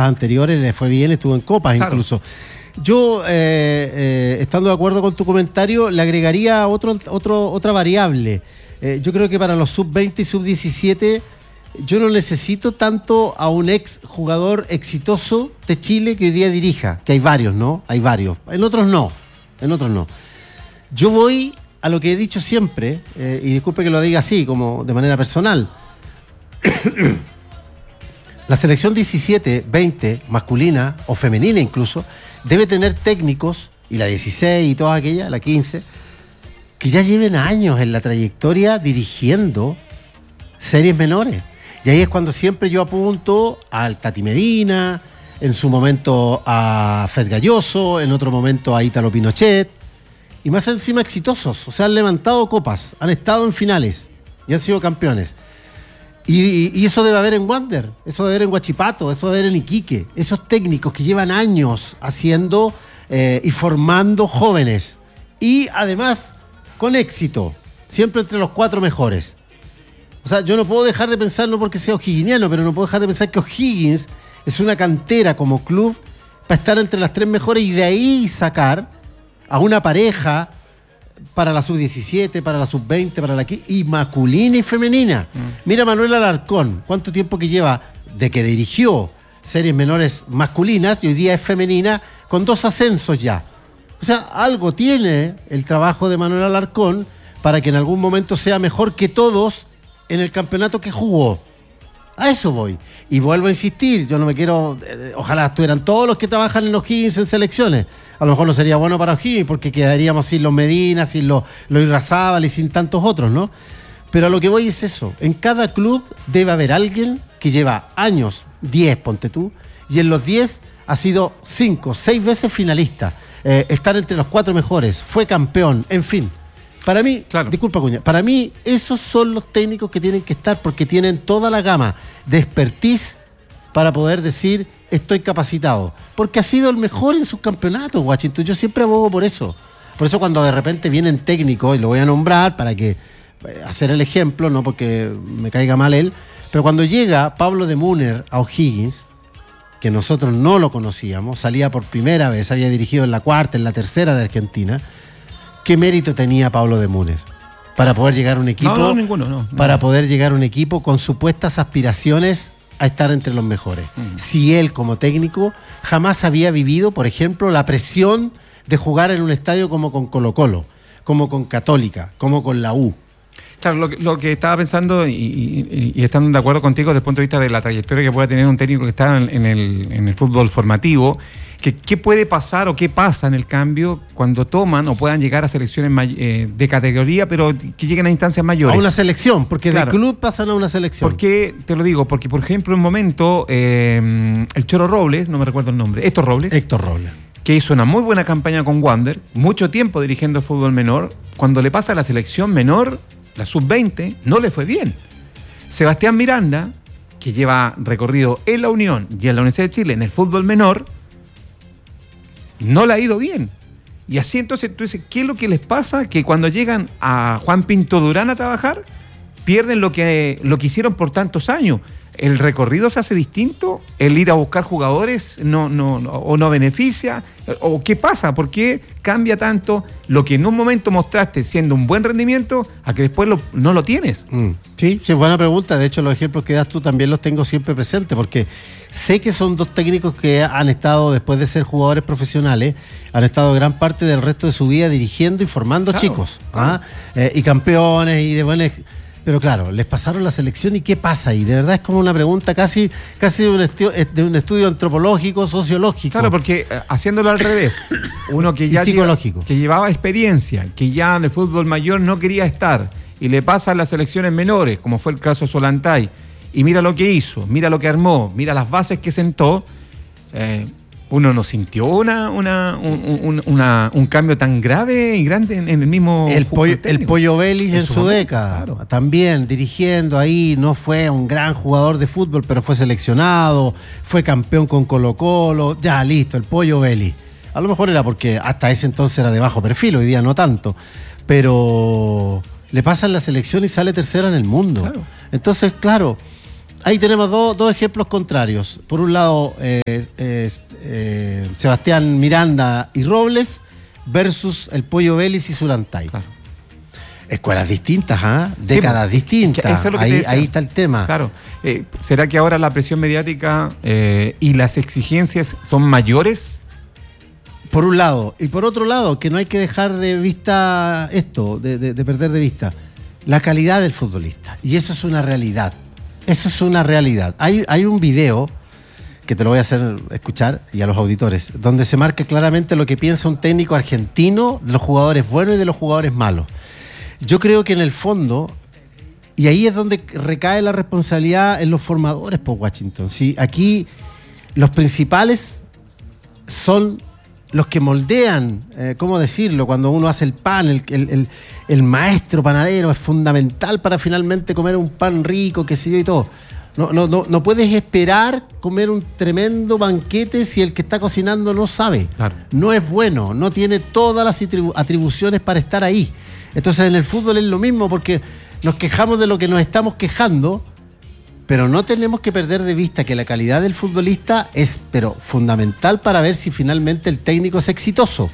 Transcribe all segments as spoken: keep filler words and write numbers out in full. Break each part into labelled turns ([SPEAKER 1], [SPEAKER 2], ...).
[SPEAKER 1] temporadas anteriores le fue bien, estuvo en Copas claro. incluso. Yo, eh, eh, estando de acuerdo con tu comentario, le agregaría otro, otro, otra variable. Eh, yo creo que para los sub veinte y sub diecisiete yo no necesito tanto a un ex jugador exitoso de Chile que hoy día dirija, que hay varios, ¿no? Hay varios. En otros no, en otros no. Yo voy a lo que he dicho siempre, eh, y disculpe que lo diga así, como de manera personal. La selección diecisiete, veinte, masculina o femenina incluso, debe tener técnicos, y la dieciséis y toda aquella, la quince, que ya lleven años en la trayectoria dirigiendo series menores. Y ahí es cuando siempre yo apunto al Tati Medina, en su momento a Fred Galloso, en otro momento a Ítalo Pinochet, y más encima exitosos. O sea, han levantado copas, han estado en finales y han sido campeones. Y, y, y eso debe haber en Wander, eso debe haber en Huachipato, eso debe haber en Iquique. Esos técnicos que llevan años haciendo eh, y formando jóvenes. Y además, con éxito, siempre entre los cuatro mejores. O sea, yo no puedo dejar de pensar, no porque sea o'higginiano, pero no puedo dejar de pensar que O'Higgins es una cantera como club para estar entre las tres mejores y de ahí sacar a una pareja para la sub diecisiete, para la sub veinte, para la quince, y masculina y femenina. Mm. Mira Manuel Alarcón, cuánto tiempo que lleva de que dirigió series menores masculinas y hoy día es femenina con dos ascensos ya. O sea, algo tiene el trabajo de Manuel Alarcón para que en algún momento sea mejor que todos en el campeonato que jugó. A eso voy. Y vuelvo a insistir, yo no me quiero... Eh, ojalá estuvieran todos los que trabajan en O'Higgins en selecciones. A lo mejor no sería bueno para O'Higgins porque quedaríamos sin los Medina, sin los, los Irrazábal y sin tantos otros, ¿no? Pero a lo que voy es eso. En cada club debe haber alguien que lleva años, diez, ponte tú, y en los diez ha sido cinco, seis veces finalista. Eh, estar entre los cuatro mejores, fue campeón, en fin. Para mí, claro. disculpa Cuña, para mí esos son los técnicos que tienen que estar porque tienen toda la gama de expertise para poder decir estoy capacitado. Porque ha sido el mejor en sus campeonatos, Washington. Yo siempre abogo por eso. Por eso cuando de repente vienen técnicos, y lo voy a nombrar para que hacer el ejemplo, no porque me caiga mal él, pero cuando llega Pablo de Munner a O'Higgins, que nosotros no lo conocíamos, salía por primera vez, había dirigido en la cuarta, en la tercera de Argentina. ¿Qué mérito tenía Pablo de Munner para poder llegar a un equipo?
[SPEAKER 2] No, no, ninguno, no, no.
[SPEAKER 1] Para poder llegar a un equipo con supuestas aspiraciones a estar entre los mejores. Mm. Si él, como técnico, jamás había vivido, por ejemplo, la presión de jugar en un estadio como con Colo-Colo, como con Católica, como con la U.
[SPEAKER 2] Claro, lo, lo que estaba pensando y, y, y estando de acuerdo contigo desde el punto de vista de la trayectoria que pueda tener un técnico que está en, en, el, en el fútbol formativo, que qué puede pasar o qué pasa en el cambio cuando toman o puedan llegar a selecciones may, eh, de categoría, pero que lleguen a instancias mayores.
[SPEAKER 1] A una selección, porque claro. del club pasan a una selección.
[SPEAKER 2] ¿Por qué te lo digo? Porque, por ejemplo, en un momento, eh, el Choro Robles, no me recuerdo el nombre, Héctor Robles.
[SPEAKER 1] Héctor Robles.
[SPEAKER 2] Que hizo una muy buena campaña con Wander, mucho tiempo dirigiendo el fútbol menor, cuando le pasa a la selección menor, la sub veinte, no le fue bien. Sebastián Miranda, que lleva recorrido en la Unión y en la Universidad de Chile en el fútbol menor, no le ha ido bien. Y así entonces tú dices, ¿qué es lo que les pasa? Que cuando llegan a Juan Pinto Durán a trabajar, pierden lo que, lo que hicieron por tantos años. El recorrido se hace distinto, el ir a buscar jugadores no, no, no, o no beneficia, o qué pasa, por qué cambia tanto lo que en un momento mostraste siendo un buen rendimiento a que después lo, no lo tienes.
[SPEAKER 1] Mm. Sí, sí, buena pregunta. De hecho, los ejemplos que das tú también los tengo siempre presentes, porque sé que son dos técnicos que han estado, después de ser jugadores profesionales, han estado gran parte del resto de su vida dirigiendo y formando claro, chicos, claro. ¿ah? Eh, y campeones y de buenos. Pero claro, les pasaron la selección y ¿qué pasa ahí? De verdad es como una pregunta casi, casi de, un estu- de un estudio antropológico, sociológico.
[SPEAKER 2] Claro, porque eh, haciéndolo al revés, uno que ya
[SPEAKER 1] psicológico.
[SPEAKER 2] Lleva, que llevaba experiencia, que ya en el fútbol mayor no quería estar, y le pasa a las selecciones menores, como fue el caso de Solantay, y mira lo que hizo, mira lo que armó, mira las bases que sentó, eh, uno no sintió una, una, un, un, una, un cambio tan grave y grande en, en el mismo...
[SPEAKER 1] El pollo, el pollo Vélez en, en su, su década, claro. También dirigiendo ahí, no fue un gran jugador de fútbol, pero fue seleccionado, fue campeón con Colo-Colo, ya listo, el pollo Vélez. A lo mejor era porque hasta ese entonces era de bajo perfil, hoy día no tanto, pero le pasa en la selección y sale tercera en el mundo. Claro. Entonces, claro, ahí tenemos dos, dos ejemplos contrarios. Por un lado, eh, eh, eh, Sebastián Miranda y Robles versus el Pollo Vélez y Zulantay. Claro. Escuelas distintas, ¿ah? ¿eh? Décadas sí, distintas. Eso es lo que ahí, ahí está el tema.
[SPEAKER 2] Claro. Eh, ¿Será que ahora la presión mediática eh, y las exigencias son mayores?
[SPEAKER 1] Por un lado. Y por otro lado, que no hay que dejar de vista esto, de, de, de perder de vista la calidad del futbolista. Y eso es una realidad. Eso es una realidad. Hay, hay un video que te lo voy a hacer escuchar y a los auditores, donde se marca claramente lo que piensa un técnico argentino de los jugadores buenos y de los jugadores malos. Yo creo que en el fondo, y ahí es donde recae la responsabilidad en los formadores por Washington. ¿Sí? Aquí los principales son los que moldean, eh, ¿cómo decirlo? Cuando uno hace el pan, el, el, el, el maestro panadero es fundamental para finalmente comer un pan rico, qué sé yo y todo. No, no, no, no puedes esperar comer un tremendo banquete si el que está cocinando no sabe. Claro. No es bueno, no tiene todas las atribu- atribuciones para estar ahí. Entonces en el fútbol es lo mismo, porque nos quejamos de lo que nos estamos quejando, pero no tenemos que perder de vista que la calidad del futbolista es pero fundamental para ver si finalmente el técnico es exitoso.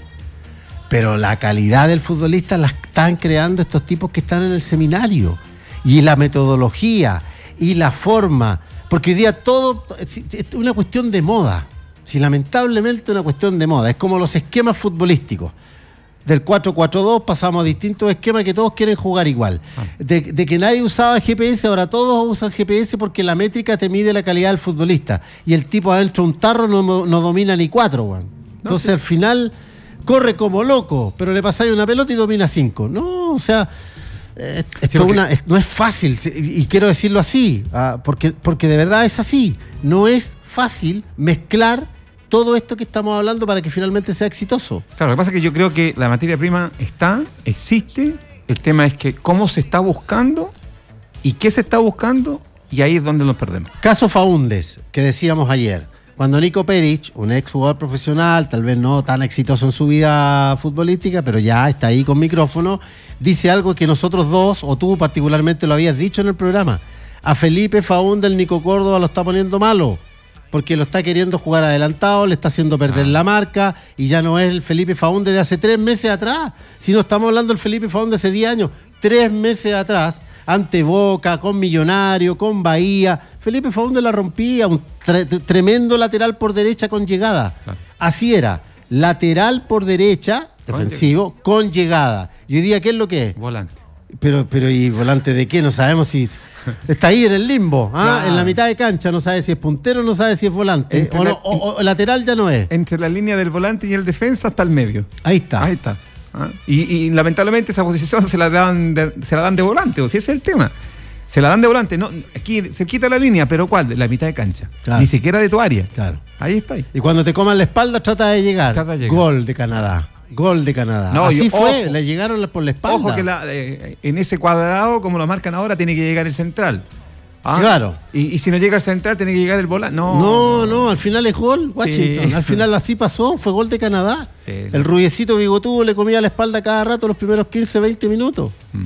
[SPEAKER 1] Pero la calidad del futbolista la están creando estos tipos que están en el seminario. Y la metodología y la forma, porque hoy día todo es una cuestión de moda. Si lamentablemente una cuestión de moda, es como los esquemas futbolísticos. Del cuatro cuatro dos pasamos a distintos esquemas que todos quieren jugar igual. De, de que nadie usaba G P S, ahora todos usan G P S porque la métrica te mide la calidad del futbolista. Y el tipo adentro de un tarro no, no domina ni cuatro, güey. Entonces no, sí. Al final corre como loco, pero le pasáis una pelota y domina cinco. No, o sea, eh, esto sí, una, es, no es fácil, y quiero decirlo así, ah, porque, porque de verdad es así. No es fácil mezclar todo esto que estamos hablando para que finalmente sea exitoso.
[SPEAKER 2] Claro, lo que pasa es que yo creo que la materia prima está, existe, el tema es que cómo se está buscando y qué se está buscando, y ahí es donde nos perdemos.
[SPEAKER 1] Caso Faúndez, que decíamos ayer, cuando Nico Perich, un ex jugador profesional, tal vez no tan exitoso en su vida futbolística, pero ya está ahí con micrófono, dice algo que nosotros dos, o tú particularmente lo habías dicho en el programa: a Felipe Faúndez el Nico Córdoba lo está poniendo malo, porque lo está queriendo jugar adelantado, le está haciendo perder ah. la marca, y ya no es el Felipe Faúndez de hace tres meses atrás. Si no estamos hablando del Felipe Faúndez de hace diez años, tres meses atrás, ante Boca, con Millonario, con Bahía, Felipe Faúndez la rompía, un tre- tremendo lateral por derecha con llegada. Ah. Así era, lateral por derecha, defensivo, con llegada. Y hoy día, ¿qué es lo que es?
[SPEAKER 2] Volante.
[SPEAKER 1] Pero, pero ¿y volante de qué? No sabemos si... Está ahí en el limbo, ¿ah? Claro. En la mitad de cancha, no sabe si es puntero, no sabe si es volante. O, la, no, o, o lateral ya no es.
[SPEAKER 2] Entre la línea del volante y el defensa hasta el medio.
[SPEAKER 1] Ahí está.
[SPEAKER 2] Ahí está. ¿Ah? Y, y lamentablemente esa posición se la dan de, se la dan de volante, o si ese es el tema. Se la dan de volante, no, aquí se quita la línea, pero ¿cuál? De la mitad de cancha. Claro. Ni siquiera de tu área.
[SPEAKER 1] Claro.
[SPEAKER 2] Ahí está. Ahí.
[SPEAKER 1] Y cuando te coman la espalda, trata de llegar.
[SPEAKER 2] Trata de llegar.
[SPEAKER 1] Gol de Canadá. Gol de Canadá. No, Así yo, fue, ojo, le llegaron por la espalda.
[SPEAKER 2] Ojo que la, eh, en ese cuadrado, como lo marcan ahora, tiene que llegar el central. ¿Ah?
[SPEAKER 1] Claro.
[SPEAKER 2] Y, y si no llega el central, tiene que llegar el volante. No,
[SPEAKER 1] no, no, al final es gol, Washington. Sí. Al final así pasó, fue gol de Canadá. Sí. El rubiecito bigotudo le comía la espalda cada rato los primeros quince, veinte minutos. Mm.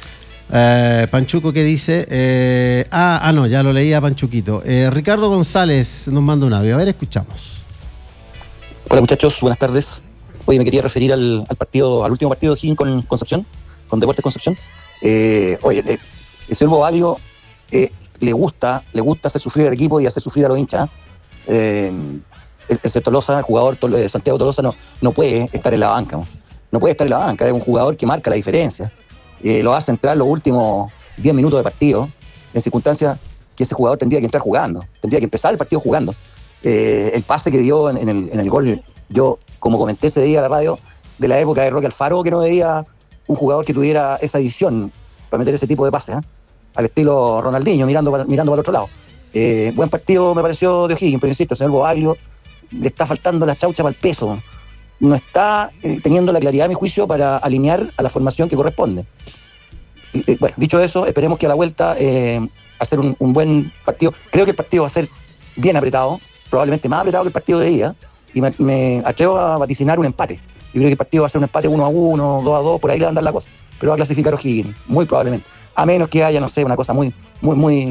[SPEAKER 1] Eh, Panchuco, ¿qué dice? Eh, ah, ah, no, ya lo leía Panchuquito. Eh, Ricardo González nos manda un audio. A ver, escuchamos.
[SPEAKER 3] Hola muchachos, buenas tardes. Oye, me quería referir al, al partido, al último partido de Higgins con Concepción, con Deportes Concepción. Eh, oye, eh, el señor Bobaglio eh, le gusta, le gusta hacer sufrir al equipo y hacer sufrir a los hinchas. Eh, ese Tolosa, el jugador de Santiago Tolosa, no, no puede estar en la banca. No, no puede estar en la banca, es un jugador que marca la diferencia. Eh, lo hace entrar los últimos diez minutos de partido, en circunstancias que ese jugador tendría que entrar jugando, tendría que empezar el partido jugando. Eh, el pase que dio en, en, el, en el gol, yo, como comenté ese día en la radio, de la época de Roque Alfaro, que no veía un jugador que tuviera esa visión para meter ese tipo de pases, ¿eh? Al estilo Ronaldinho, mirando para, mirando para el otro lado. Eh, buen partido me pareció de O'Higgins, pero insisto, el señor Bobaglio le está faltando la chaucha para el peso. No está eh, teniendo la claridad, a mi juicio, para alinear a la formación que corresponde. Eh, bueno, dicho eso, esperemos que a la vuelta eh, hacer un, un buen partido. Creo que el partido va a ser bien apretado, probablemente más apretado que el partido de ida, y me, me atrevo a vaticinar un empate. Yo creo que el partido va a ser un empate uno a uno, dos a dos, por ahí le va a andar la cosa, pero va a clasificar O'Higgins, muy probablemente, a menos que haya, no sé, una cosa muy muy muy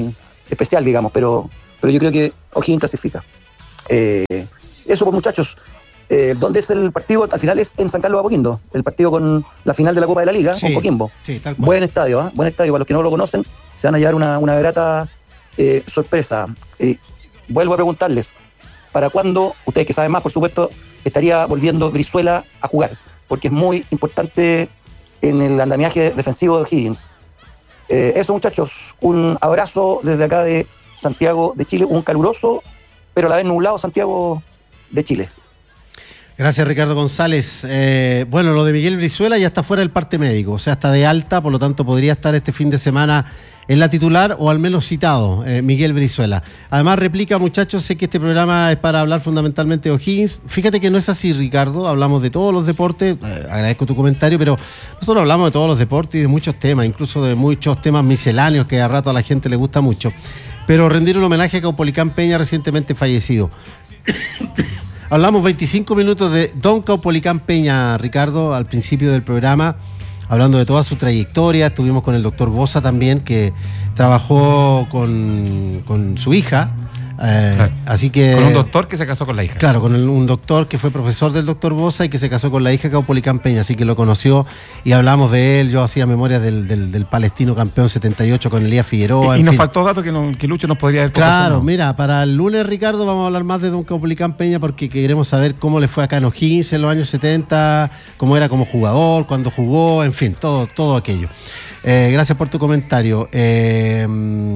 [SPEAKER 3] especial, digamos, pero, pero yo creo que O'Higgins clasifica. Eh, eso pues muchachos, eh, ¿dónde es el partido? Al final es en San Carlos de Apoquindo, el partido con la final de la Copa de la Liga,
[SPEAKER 1] Sí,
[SPEAKER 3] con Coquimbo.
[SPEAKER 1] sí, tal cual.
[SPEAKER 3] Buen estadio, ¿eh? Buen estadio, para los que no lo conocen, se van a llevar una, una grata eh, sorpresa. Eh, vuelvo a preguntarles, ¿para cuándo, ustedes que saben más, por supuesto, estaría volviendo Brizuela a jugar? Porque es muy importante en el andamiaje defensivo de O'Higgins. Eh, eso, muchachos, un abrazo desde acá de Santiago de Chile, un caluroso, pero a la vez nublado Santiago de Chile.
[SPEAKER 1] Gracias, Ricardo González. Eh, bueno, lo de Miguel Brizuela ya está fuera del parte médico, o sea, está de alta, por lo tanto podría estar este fin de semana en la titular o al menos citado, eh, Miguel Brizuela. Además, replica, muchachos, sé que este programa es para hablar fundamentalmente de O'Higgins. Fíjate que no es así, Ricardo, hablamos de todos los deportes, eh, agradezco tu comentario, pero nosotros hablamos de todos los deportes y de muchos temas, incluso de muchos temas misceláneos que a rato a la gente le gusta mucho. Pero rendir un homenaje a Caupolicán Peña, recientemente fallecido. Hablamos veinticinco minutos de Don Caupolicán Peña, Ricardo, al principio del programa, hablando de toda su trayectoria. Estuvimos con el doctor Bosa también, que trabajó con, con su hija. Eh,
[SPEAKER 2] Claro.
[SPEAKER 1] Así que...
[SPEAKER 2] Con un doctor que se casó con la hija.
[SPEAKER 1] Claro, con el- un doctor que fue profesor del doctor Bosa y que se casó con la hija de Caupolicán Peña, así que lo conoció y hablamos de él. Yo hacía memoria del, del, del palestino campeón setenta y ocho con Elías Figueroa.
[SPEAKER 2] Y, y
[SPEAKER 1] en
[SPEAKER 2] nos
[SPEAKER 1] fin.
[SPEAKER 2] faltó dato que, no- que Lucho nos podría haber
[SPEAKER 1] Claro,
[SPEAKER 2] proporcionado.
[SPEAKER 1] mira, para el lunes, Ricardo, vamos a hablar más de Don Caupolicán Peña porque queremos saber cómo le fue acá en O'Higgins en los años setenta, cómo era como jugador, cuándo jugó, en fin, todo, todo aquello. Eh, gracias por tu comentario. Eh,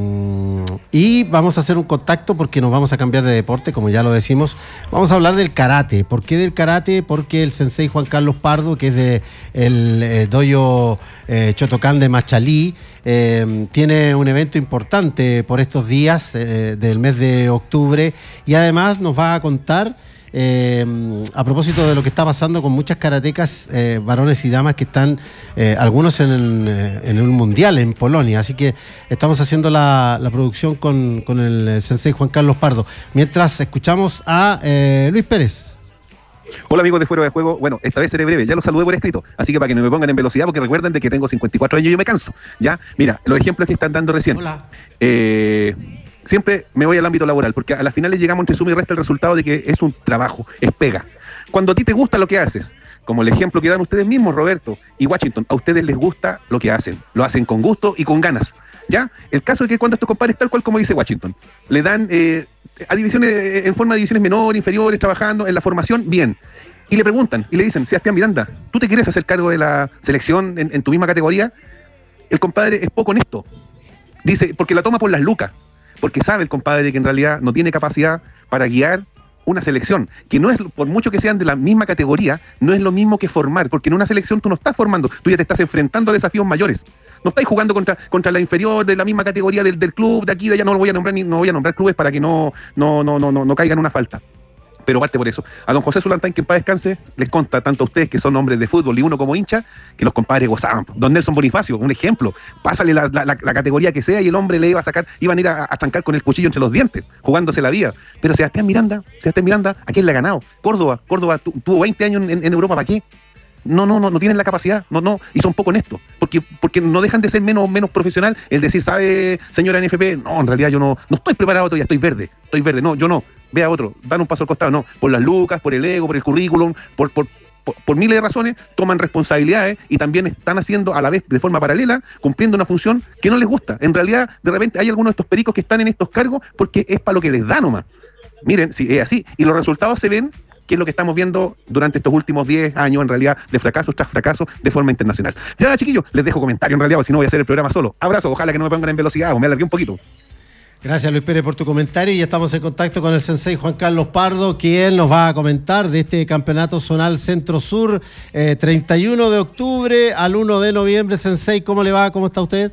[SPEAKER 1] y vamos a hacer un contacto porque nos vamos a cambiar de deporte, como ya lo decimos. Vamos a hablar del karate. ¿Por qué del karate? Porque el sensei Juan Carlos Pardo, que es de el eh, dojo eh, Chotocán de Machalí, eh, tiene un evento importante por estos días eh, del mes de octubre y además nos va a contar eh, a propósito de lo que está pasando con muchas karatecas, eh, varones y damas que están, eh, algunos en, el- en un mundial en Polonia. Así que estamos haciendo la, la producción con, con el sensei Juan Carlos Pardo. Mientras escuchamos a eh, Luis Pérez.
[SPEAKER 4] Hola amigos de Fuera de Juego, bueno, esta vez seré breve, ya los saludé por escrito, así que para que no me pongan en velocidad, porque recuerden de que tengo cincuenta y cuatro años y yo me canso, ¿ya? Mira, los ejemplos que están dando recién.
[SPEAKER 1] Hola.
[SPEAKER 4] Eh, siempre me voy al ámbito laboral, porque a las finales llegamos entre suma y resta el resultado de que es un trabajo, es pega. Cuando a ti te gusta lo que haces, como el ejemplo que dan ustedes mismos, Roberto y Washington, a ustedes les gusta lo que hacen, lo hacen con gusto y con ganas, ¿ya? El caso es que cuando estos compadres, tal cual como dice Washington, le dan eh, a divisiones, eh, en forma de divisiones menores, inferiores, trabajando en la formación, bien. Y le preguntan, y le dicen, Sebastián Miranda, ¿tú te quieres hacer cargo de la selección en, en tu misma categoría? El compadre es poco honesto. Dice, porque la toma por las lucas. Porque sabe el compadre que en realidad no tiene capacidad para guiar una selección. Que no es, por mucho que sean de la misma categoría, no es lo mismo que formar. Porque en una selección tú no estás formando, tú ya te estás enfrentando a desafíos mayores. No estáis jugando contra, contra la inferior de la misma categoría del, del club, de aquí, de allá, no lo voy a nombrar, ni, no voy a nombrar clubes para que no, no, no, no, no, no caigan en una falta. Pero parte por eso. A don José Zulantán, que en paz descanse, les consta tanto a ustedes que son hombres de fútbol y uno como hincha, que los compadres gozaban. Don Nelson Bonifacio, un ejemplo, pásale la, la, la, la categoría que sea y el hombre le iba a sacar, iban a ir a, a trancar con el cuchillo entre los dientes, jugándose la vida. Pero Sebastián Miranda, Sebastián Miranda, ¿a quién le ha ganado? Córdoba, Córdoba tu, tuvo veinte años en, en Europa, ¿para qué? No, no, no, no tienen la capacidad, no, no, y son poco honestos, porque, porque no dejan de ser menos, menos profesional el decir, ¿sabe, señora N F P? No, en realidad yo no, no estoy preparado todavía, estoy verde, estoy verde, no, yo no, vea otro, dan un paso al costado, no, por las lucas, por el ego, por el currículum, por, por, por, por miles de razones, toman responsabilidades y también están haciendo a la vez, de forma paralela, cumpliendo una función que no les gusta. En realidad, de repente hay algunos de estos pericos que están en estos cargos porque es para lo que les da nomás. Miren, si es así, y los resultados se ven, que es lo que estamos viendo durante estos últimos diez años, en realidad, de fracasos tras fracasos de forma internacional. Ya, chiquillos, les dejo comentario en realidad, porque si no voy a hacer el programa solo. Abrazo, ojalá que no me pongan en velocidad o me alargué un poquito.
[SPEAKER 1] Gracias, Luis Pérez, por tu comentario. Y ya estamos en contacto con el sensei Juan Carlos Pardo, quien nos va a comentar de este campeonato zonal Centro-Sur, eh, treinta y uno de octubre al uno de noviembre. Sensei, ¿cómo le va? ¿Cómo está usted?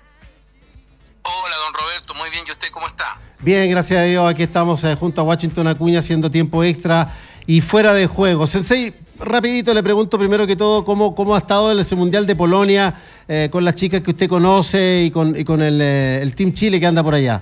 [SPEAKER 5] Hola, don Roberto, muy bien. ¿Y usted cómo está?
[SPEAKER 1] Bien, gracias a Dios. Aquí estamos eh, junto a Washington Acuña haciendo tiempo extra y fuera de juego. Sensei, rapidito le pregunto primero que todo cómo, cómo ha estado ese Mundial de Polonia eh, con las chicas que usted conoce y con, y con el, eh, el Team Chile que anda por allá.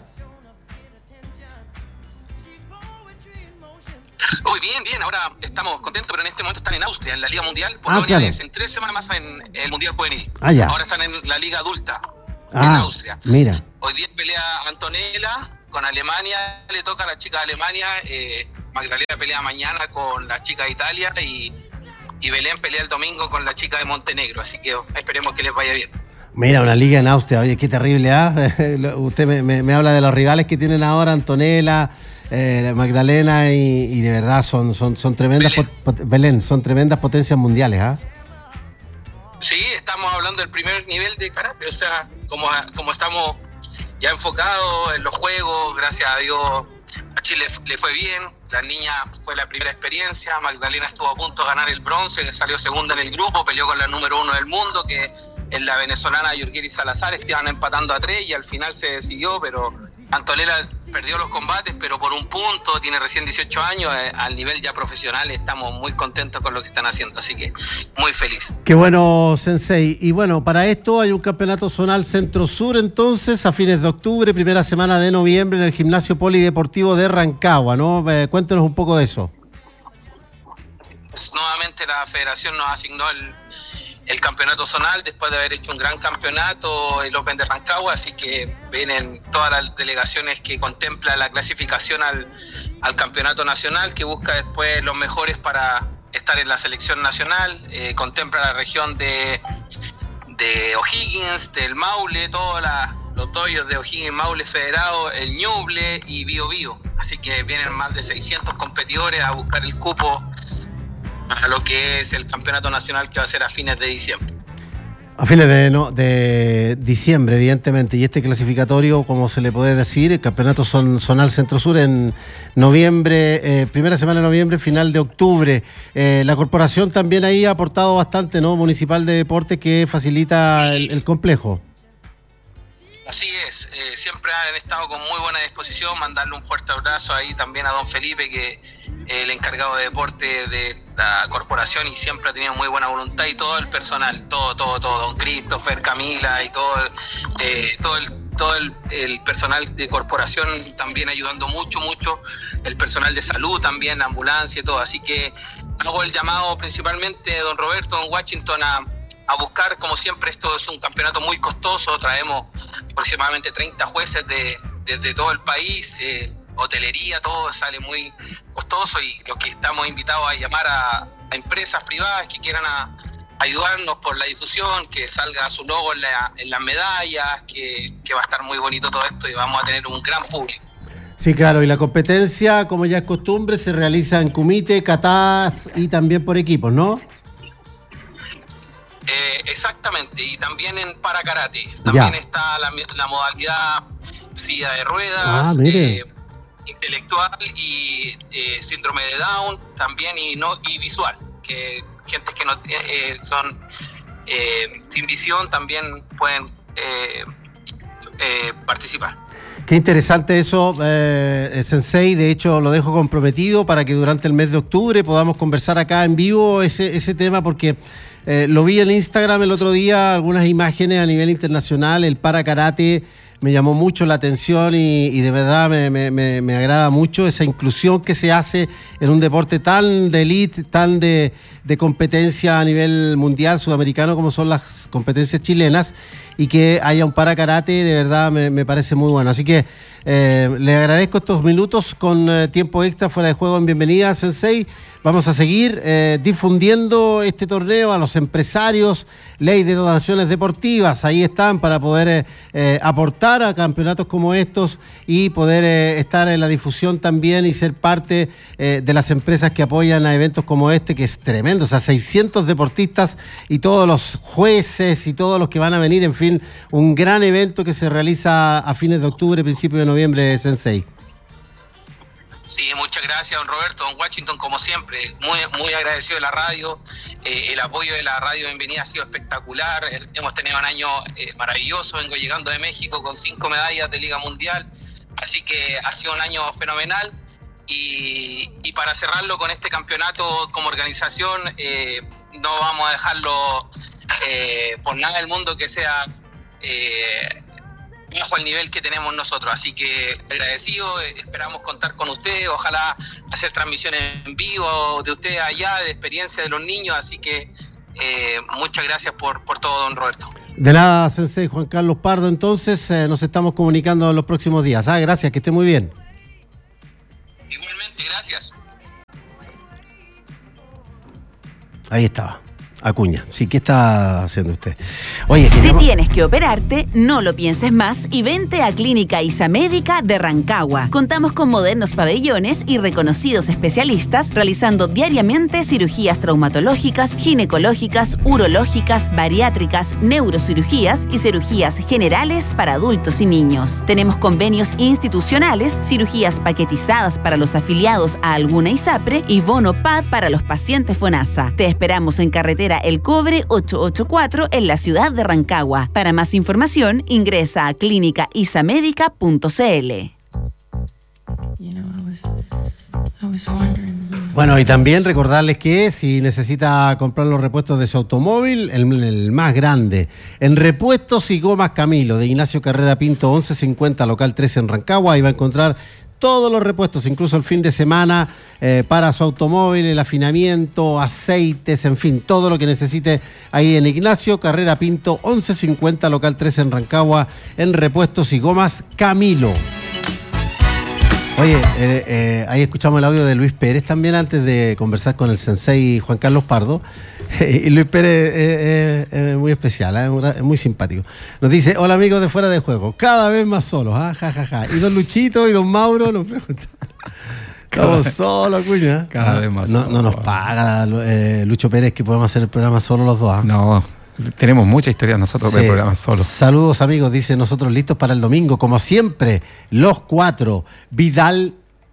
[SPEAKER 5] Uy, bien, bien. Ahora estamos contentos, pero en este momento están en Austria, en la Liga Mundial.
[SPEAKER 1] Ah,
[SPEAKER 5] Polonia
[SPEAKER 1] claro.
[SPEAKER 5] es en tres semanas más en el Mundial Juvenil.
[SPEAKER 1] Ah, ya.
[SPEAKER 5] Ahora están en la Liga Adulta. en
[SPEAKER 1] Ah,
[SPEAKER 5] Austria.
[SPEAKER 1] mira.
[SPEAKER 5] Hoy día pelea Antonella con Alemania, le toca a la chica de Alemania, eh, Magdalena pelea mañana con la chica de Italia y, y Belén pelea el domingo con la chica de Montenegro, así que esperemos que les vaya bien.
[SPEAKER 1] Mira, una liga en Austria, oye, qué terrible, ¿ah? Usted me, me, me habla de los rivales que tienen ahora, Antonella, eh, Magdalena, y, y de verdad son, son, son tremendas,
[SPEAKER 5] Belén.
[SPEAKER 1] pot, pot, Belén, son tremendas potencias mundiales, ¿ah?
[SPEAKER 5] Sí, estamos hablando del primer nivel de karate, o sea, como, como estamos ya enfocados en los juegos, gracias a Dios a Chile le fue bien, la niña fue la primera experiencia, Magdalena estuvo a punto de ganar el bronce, salió segunda en el grupo, peleó con la número uno del mundo, que es la venezolana Yurgiri Salazar, estaban empatando a tres y al final se decidió, pero Antonella perdió los combates, pero por un punto, tiene recién dieciocho años, eh, al nivel ya profesional estamos muy contentos con lo que están haciendo, así que muy feliz.
[SPEAKER 1] Qué bueno, Sensei. Y bueno, para esto hay un campeonato zonal Centro-Sur entonces, a fines de octubre, primera semana de noviembre en el Gimnasio Polideportivo de Rancagua, ¿no? Eh, cuéntenos un poco de eso.
[SPEAKER 5] Nuevamente la federación nos asignó el el campeonato zonal después de haber hecho un gran campeonato, el Open de Rancagua, así que vienen todas las delegaciones que contempla la clasificación al, al campeonato nacional, que busca después los mejores para estar en la selección nacional, eh, contempla la región de, de O'Higgins, del Maule, todos los doyos de O'Higgins, Maule Federado, el Ñuble y Bío Bío, así que vienen más de seiscientos competidores a buscar el cupo a lo que es el campeonato nacional que va a ser a fines de diciembre.
[SPEAKER 1] A fines de, no, de diciembre, evidentemente, y este clasificatorio, como se le puede decir, el campeonato son, zonal Centro-Sur en noviembre, eh, primera semana de noviembre, final de octubre. Eh, la corporación también ahí ha aportado bastante, ¿no? Municipal de Deportes, que facilita el, el complejo.
[SPEAKER 5] Así es, eh, siempre han estado con muy buena disposición, mandarle un fuerte abrazo ahí también a don Felipe, que es el encargado de deporte de la corporación y siempre ha tenido muy buena voluntad, y todo el personal, todo, todo, todo, don Christopher, Camila y todo, eh, todo el todo el, el personal de corporación también ayudando mucho, mucho, el personal de salud también, la ambulancia y todo, así que hago el llamado principalmente, don Roberto, don Washington, a a buscar, como siempre, esto es un campeonato muy costoso, traemos aproximadamente treinta jueces de, de, de todo el país, eh, hotelería, todo sale muy costoso, y lo que estamos invitados a llamar a, a empresas privadas que quieran a, ayudarnos por la difusión, que salga su logo en, la, en las medallas, que, que va a estar muy bonito todo esto y vamos a tener un gran público.
[SPEAKER 1] Sí, claro, y la competencia, como ya es costumbre, se realiza en kumite, katas y también por equipos, ¿no?
[SPEAKER 5] Eh, exactamente, y también en para karate. También
[SPEAKER 1] Ya.
[SPEAKER 5] está la, la modalidad silla de ruedas,
[SPEAKER 1] Ah, mire.
[SPEAKER 5] eh, intelectual y eh, síndrome de Down, también y no y visual, que gentes que no eh, son eh, sin visión también pueden eh, eh, participar.
[SPEAKER 1] Qué interesante eso, eh, Sensei. De hecho, lo dejo comprometido para que durante el mes de octubre podamos conversar acá en vivo ese, ese tema, porque eh, lo vi en Instagram el otro día, algunas imágenes a nivel internacional, el para karate me llamó mucho la atención y, y de verdad me, me, me, me agrada mucho esa inclusión que se hace en un deporte tan de elite, tan de, de competencia a nivel mundial, sudamericano, como son las competencias chilenas, y que haya un para karate, de verdad me, me parece muy bueno. Así que eh, le agradezco estos minutos con eh, tiempo extra fuera de juego en Bienvenida, Sensei. Vamos a seguir eh, difundiendo este torneo a los empresarios, ley de donaciones deportivas, ahí están para poder eh, eh, aportar a campeonatos como estos y poder eh, estar en la difusión también y ser parte eh, de las empresas que apoyan a eventos como este, que es tremendo. O sea, seiscientos deportistas y todos los jueces y todos los que van a venir, en fin, un gran evento que se realiza a fines de octubre, principio de noviembre, Sensei.
[SPEAKER 5] Sí, muchas gracias, don Roberto, don Washington, como siempre, muy muy agradecido de la radio, eh, el apoyo de la radio Bienvenida ha sido espectacular, eh, hemos tenido un año eh, maravilloso, vengo llegando de México con cinco medallas de Liga Mundial, así que ha sido un año fenomenal, y, y para cerrarlo con este campeonato como organización, eh, no vamos a dejarlo eh, por nada del mundo que sea Eh, bajo el nivel que tenemos nosotros, así que agradecido, esperamos contar con ustedes, ojalá hacer transmisiones en vivo de ustedes allá, de experiencia de los niños, así que eh, muchas gracias por, por todo, don Roberto.
[SPEAKER 1] De nada, Sensei Juan Carlos Pardo. Entonces, eh, nos estamos comunicando en los próximos días. Ah, gracias, que esté muy bien.
[SPEAKER 5] Igualmente, gracias.
[SPEAKER 1] Ahí estaba. Acuña. Sí, ¿qué está haciendo usted? Oye,
[SPEAKER 6] si
[SPEAKER 1] queríamos...
[SPEAKER 6] tienes que operarte, no lo pienses más y vente a Clínica Isamédica de Rancagua. Contamos con modernos pabellones y reconocidos especialistas realizando diariamente cirugías traumatológicas, ginecológicas, urológicas, bariátricas, neurocirugías y cirugías generales para adultos y niños. Tenemos convenios institucionales, cirugías paquetizadas para los afiliados a alguna ISAPRE y bono P A D para los pacientes FONASA. Te esperamos en carretera El Cobre ochocientos ochenta y cuatro en la ciudad de Rancagua. Para más información, ingresa a clínica isamédica punto c l.
[SPEAKER 1] Bueno, y también recordarles que si necesita comprar los repuestos de su automóvil, el, el más grande, en Repuestos y Gomas Camilo, de Ignacio Carrera Pinto once cincuenta, local trece en Rancagua, ahí va a encontrar todos los repuestos, incluso el fin de semana, eh, para su automóvil, el afinamiento, aceites, en fin, todo lo que necesite ahí en Ignacio Carrera Pinto, once cincuenta, local trece en Rancagua, en Repuestos y Gomas Camilo. Oye, eh, eh, ahí escuchamos el audio de Luis Pérez también antes de conversar con el sensei Juan Carlos Pardo. Y Luis Pérez es, es, es muy especial, ¿eh? Es muy simpático. Nos dice, hola amigos de Fuera de Juego, cada vez más solos, ¿ah? Ja, ja, ja. Y don Luchito y don Mauro nos preguntan. Estamos solos, cuña.
[SPEAKER 2] Cada
[SPEAKER 1] ah,
[SPEAKER 2] vez más
[SPEAKER 1] no,
[SPEAKER 2] solos.
[SPEAKER 1] no nos paga eh, Lucho Pérez que podemos hacer el programa solo los dos. ¿ah?
[SPEAKER 2] No, tenemos mucha historia nosotros
[SPEAKER 1] Sí.
[SPEAKER 2] de programa solos.
[SPEAKER 1] Saludos amigos, dice, nosotros listos para el domingo, como siempre, los cuatro. Vidal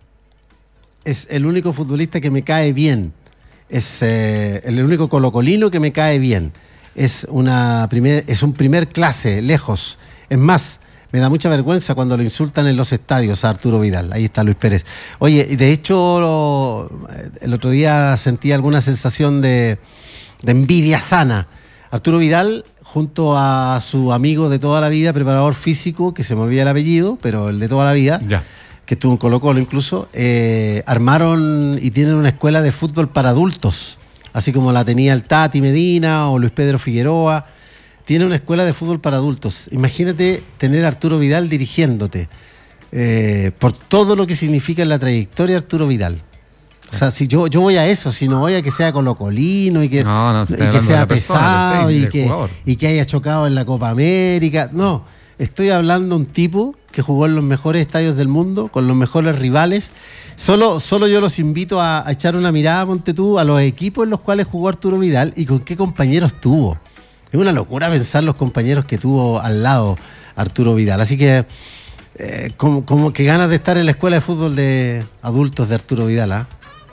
[SPEAKER 1] es el único futbolista que me cae bien. Es eh, el único colocolino que me cae bien. Es una primer, es un primer clase, lejos. Es más, me da mucha vergüenza cuando lo insultan en los estadios a Arturo Vidal. Ahí está Luis Pérez. Oye, y de hecho, lo, el otro día sentí alguna sensación de, de envidia sana. Arturo Vidal, junto a su amigo de toda la vida, preparador físico, que se me olvida el apellido, pero el de toda la vida,
[SPEAKER 2] Ya.
[SPEAKER 1] que estuvo en Colo-Colo incluso, eh, armaron y tienen una escuela de fútbol para adultos, así como la tenía el Tati Medina o Luis Pedro Figueroa. Tiene una escuela de fútbol para adultos. Imagínate tener a Arturo Vidal dirigiéndote, eh, por todo lo que significa en la trayectoria Arturo Vidal. O sea, si yo, yo voy a eso, si no voy a que sea colocolino y que,
[SPEAKER 2] No, no, se
[SPEAKER 1] y
[SPEAKER 2] está
[SPEAKER 1] que
[SPEAKER 2] hablando de
[SPEAKER 1] sea
[SPEAKER 2] la persona,
[SPEAKER 1] pesado
[SPEAKER 2] del
[SPEAKER 1] y
[SPEAKER 2] técnico,
[SPEAKER 1] que,
[SPEAKER 2] del jugador.
[SPEAKER 1] y que haya chocado en la Copa América. No, estoy hablando de un tipo que jugó en los mejores estadios del mundo, con los mejores rivales. Solo, solo yo los invito a, a echar una mirada, ponte tú, a los equipos en los cuales jugó Arturo Vidal y con qué compañeros tuvo. Es una locura pensar los compañeros que tuvo al lado Arturo Vidal. Así que, eh, como, como que ganas de estar en la escuela de fútbol de adultos de Arturo Vidal, ¿ah?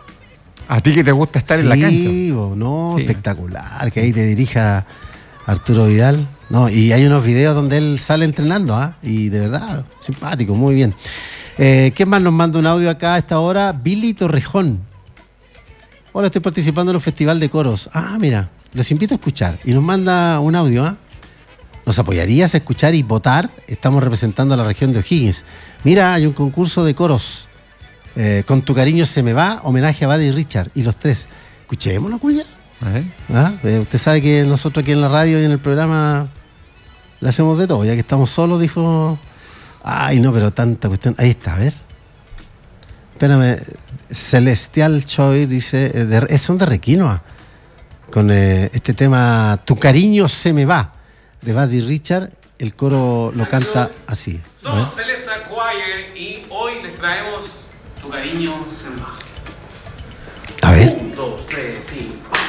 [SPEAKER 2] ¿A ti que te gusta estar
[SPEAKER 1] sí,
[SPEAKER 2] en la cancha?
[SPEAKER 1] bo, no,
[SPEAKER 2] Sí.
[SPEAKER 1] espectacular, que ahí te dirija Arturo Vidal. No, y hay unos videos donde él sale entrenando, ¿ah? Y de verdad, simpático, muy bien. Eh, ¿Quién más nos manda un audio acá a esta hora? Billy Torrejón. Hola, estoy participando en un festival de coros. Ah, mira, los invito a escuchar. Y nos manda un audio, ¿ah? ¿Nos apoyarías a escuchar y votar? Estamos representando a la región de O'Higgins. Mira, hay un concurso de coros. Eh, Con tu cariño se me va, homenaje a Buddy Richard. Y los tres. Escuchémoslo, cuya.
[SPEAKER 2] A ver.
[SPEAKER 1] ¿Ah? Eh, usted sabe que nosotros aquí en la radio y en el programa le hacemos de todo. Ya que estamos solos, dijo... Ay, no, pero tanta cuestión. Ahí está, a ver. Espérame. Celestial Choi dice... eh, de- son de Requinoa. Con eh, este tema Tu cariño se me va, de Buddy Richard. El coro lo canta así. A ver.
[SPEAKER 7] Somos Celestial Choir y hoy les traemos Tu cariño se me va.
[SPEAKER 1] A ver.
[SPEAKER 7] Un, dos, tres, cinco.